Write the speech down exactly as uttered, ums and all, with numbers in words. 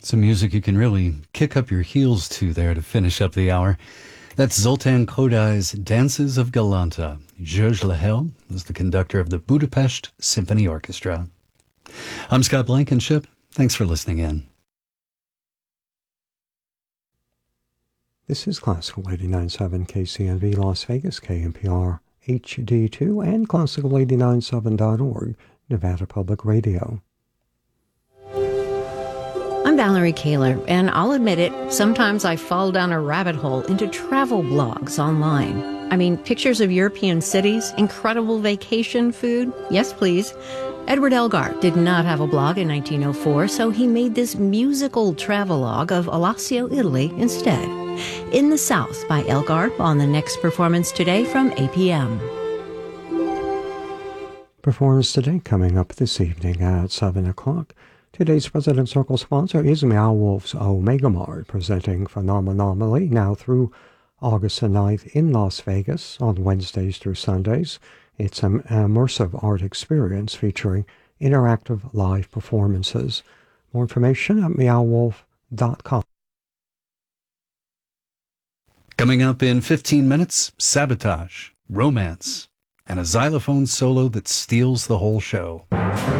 Some music you can really kick up your heels to there to finish up the hour. That's Zoltan Kodai's Dances of Galanta. Georges Lehel is the conductor of the Budapest Symphony Orchestra. I'm Scott Blankenship. Thanks for listening in. This is Classical eighty-nine point seven K C N V Las Vegas, K N P R H D two, and Classical eighty-nine point seven dot org, Nevada Public Radio. I'm Valerie Kaler, and I'll admit it, sometimes I fall down a rabbit hole into travel blogs online. I mean, pictures of European cities, incredible vacation food. Yes, please. Edward Elgar did not have a blog in nineteen oh four, so he made this musical travelogue of Alassio, Italy instead. In the South by Elgar on the next performance today from A P M. Performance today coming up this evening at seven o'clock. Today's President Circle sponsor is Meow Wolf's Omega Mart, presenting Phenomenomally now through August the ninth in Las Vegas on Wednesdays through Sundays. It's an immersive art experience featuring interactive live performances. More information at meow wolf dot com. Coming up in fifteen minutes, Sabotage, Romance, and a xylophone solo that steals the whole show.